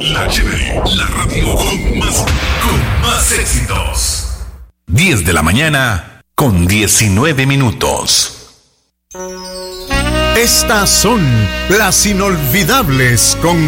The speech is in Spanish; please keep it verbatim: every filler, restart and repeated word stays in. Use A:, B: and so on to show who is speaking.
A: La Chévere, la radio con más, con más éxitos. diez de la mañana con diecinueve minutos.
B: Estas son las inolvidables con